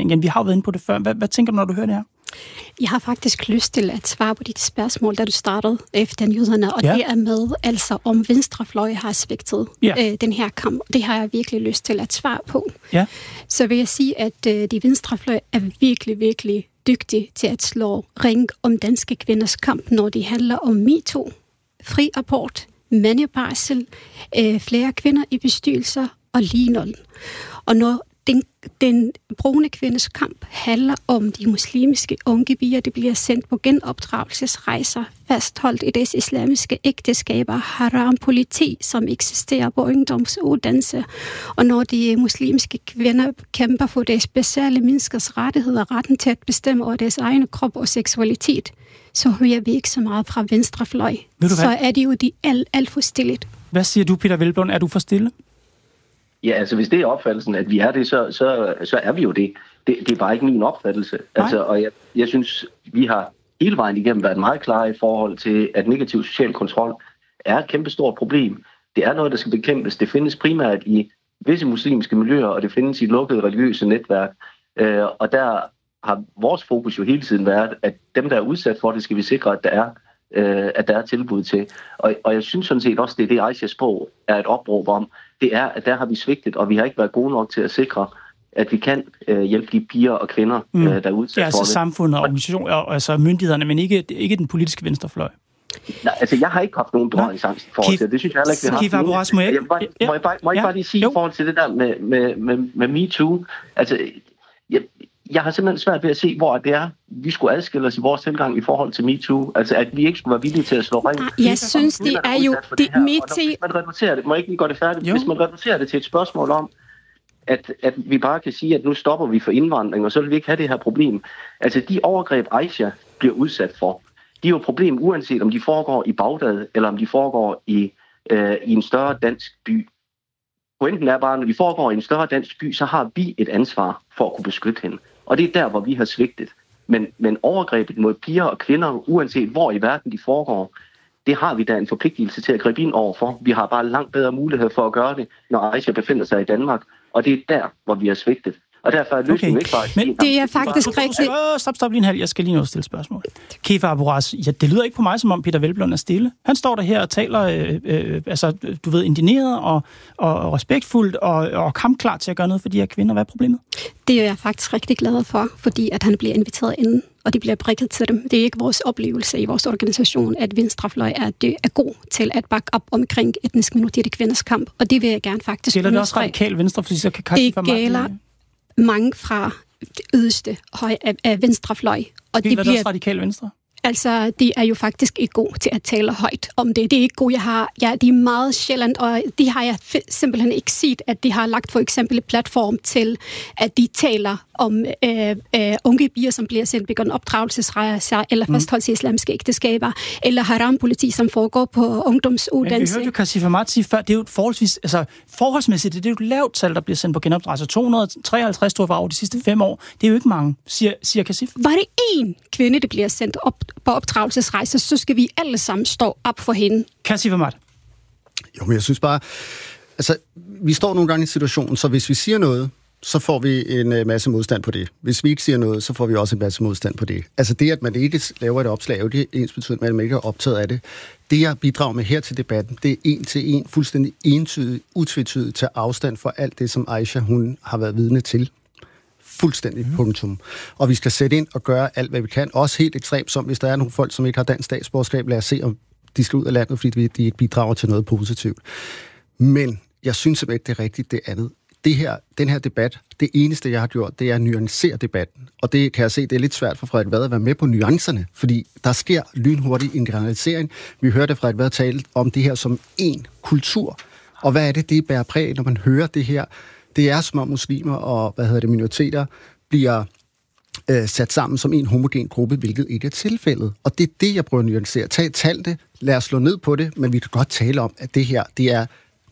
radikalisering igen. Vi har jo været inde på det før. Hvad tænker du, når du hører det her? Jeg har faktisk lyst til at svare på dit spørgsmål, da du startede efter nyhederne, og det er med, altså om venstrefløj har svigtet den her kamp. Det har jeg virkelig lyst til at svare på. Ja. Så vil jeg sige, at de venstrefløj er virkelig, virkelig dygtige til at slå ring om danske kvinders kamp, når det handler om MeToo, fri abort, mandebarsel, flere kvinder i bestyrelser og ligeløn. Og når den brune kvindes kamp handler om de muslimske unge piger, der bliver sendt på genopdragelsesrejser, fastholdt i deres islamiske ægteskaber, haram-politi, som eksisterer på ungdomsuddannelse. Og når de muslimske kvinder kæmper for deres basale menneskers rettigheder, retten til at bestemme over deres egne krop og seksualitet, så hører vi ikke så meget fra venstrefløj. Så er det jo alt for stillet. Hvad siger du, Peter Hvelplund? Er du for stille? Ja, altså hvis det er opfattelsen, at vi er det, så er vi jo det. Det er bare ikke min opfattelse. Altså, og jeg synes, vi har hele vejen igennem været meget klare i forhold til, at negativ social kontrol er et kæmpestort problem. Det er noget, der skal bekæmpes. Det findes primært i visse muslimske miljøer, og det findes i lukkede religiøse netværk. Og der har vores fokus jo hele tiden været, at dem, der er udsat for det, skal vi sikre, at der er tilbud til. Og jeg synes sådan set også, det er det, Aishas bog er et opråb om. Det er, at der har vi svigtet, og vi har ikke været gode nok til at sikre, at vi kan hjælpe de piger og kvinder, der er udsat for det. Altså samfundet og organisationer, og altså myndighederne, men ikke den politiske venstrefløj. Nej, altså jeg har ikke haft nogen berøringsangst i forhold til det. Det synes jeg heller ikke, vi har haft. Må jeg bare lige sige i forhold til det der med MeToo. Altså, jeg har simpelthen svært ved at se, hvor det er, vi skulle adskille os i vores tilgang i forhold til MeToo. Altså, at vi ikke skulle være villige til at slå ring. Jeg synes, det er jo det MeToo. Hvis man reducerer det, må jeg ikke lige gøre det færdigt. Hvis man reducerer det til et spørgsmål om, at vi bare kan sige, at nu stopper vi for indvandring, og så vil vi ikke have det her problem. Altså, de overgreb, Aisha bliver udsat for, de er jo et problem, uanset om de foregår i Bagdad, eller om de foregår i en større dansk by. Pointen er bare, at når de foregår i en større dansk by, så har vi et ansvar for at kunne beskytte hende. Og det er der, hvor vi har svigtet. Men overgrebet mod piger og kvinder, uanset hvor i verden de foregår, det har vi da en forpligtelse til at gribe ind overfor. Vi har bare langt bedre mulighed for at gøre det, når Aisha befinder sig i Danmark. Og det er der, hvor vi har svigtet. Og derfor er løsningen ikke bare... Men det er faktisk rigtigt. Stop lige en halv. Jeg skal lige nå at stille spørgsmål. Kefa Aburas, det lyder ikke på mig, som om Peter Hvelplund er stille. Han står der her og taler, indigneret og respektfuldt og kampklar til at gøre noget for de her kvinder. Hvad er problemet? Det er jeg faktisk rigtig glad for, fordi at han bliver inviteret ind, og de bliver prikket til dem. Det er ikke vores oplevelse i vores organisation, at venstrefløj er god til at bakke op omkring etnisk minoriteter kvinders kamp, og det vil jeg gerne faktisk understrege. Gælder det også radikal venstre, fordi så kan det gælder mange fra det yderste høj af venstrefløj. Og det bliver også radikal venstre? Altså, de er jo faktisk ikke gode til at tale højt om det. Det er ikke gode, de er meget sjældent, og de har jeg simpelthen ikke set, at de har lagt for eksempel et platform til, at de taler om unge piger, som bliver sendt begået opdragelsesrejser, eller fastholdt i islamiske ægteskaber, eller haram-politi, som foregår på ungdomsuddannelse. Men vi hørte jo Kasifa Mat sige før, det er jo forholdsmæssigt, det er jo et lavt tal, der bliver sendt på genopdragelse. 253 tror jeg over de sidste 5 år. Det er jo ikke mange, siger Kasifa. Var det én kvinde, der bliver sendt op på opdragelsesrejser, så skal vi alle sammen stå op for hende. Kasifa Mat. Jo, men jeg synes bare, altså, vi står nogle gange i situationen, så hvis vi siger noget, så får vi en masse modstand på det. Hvis vi ikke siger noget, så får vi også en masse modstand på det. Altså det, at man ikke laver et opslag, det er ensbetydende med, at man ikke er optaget af det. Det, jeg bidrager med her til debatten, det er en til en, fuldstændig entydigt, utvetydigt til afstand for alt det, som Aisha, hun har været vidne til. Fuldstændig punktum. Og vi skal sætte ind og gøre alt, hvad vi kan. Også helt ekstremt, som hvis der er nogle folk, som ikke har dansk statsborgerskab, lad os se, om de skal ud af landet, fordi de ikke bidrager til noget positivt. Men jeg synes simpelthen ikke, det er rigtigt det andet. Den her debat, det eneste, jeg har gjort, det er at nuancere debatten. Og det kan jeg se, det er lidt svært for Frederik Vad at være med på nuancerne, fordi der sker lynhurtig en generalisering. Vi hørte Frederik Vad tale om det her som én kultur. Og hvad er det bærer præg, når man hører det her? Det er som om muslimer og minoriteter bliver sat sammen som en homogen gruppe, hvilket ikke er tilfældet. Og det er det, jeg prøver at nuancere. Tal det, lad os slå ned på det, men vi kan godt tale om, at det her, det er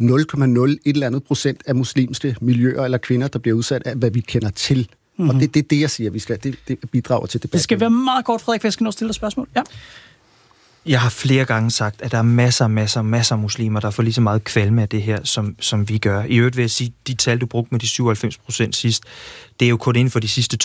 0,01% af muslimske miljøer eller kvinder, der bliver udsat af, hvad vi kender til. Mm-hmm. Og det er det, jeg siger, vi skal. Det bidrager til debatten. Det skal være meget kort, Frederik, for jeg skal nå stille dig spørgsmål. Ja. Jeg har flere gange sagt, at der er masser af muslimer, der får lige så meget kvalme af det her, som vi gør. I øvrigt vil jeg sige, de tal, du brugte med de 97% sidst, det er jo kun inden for de sidste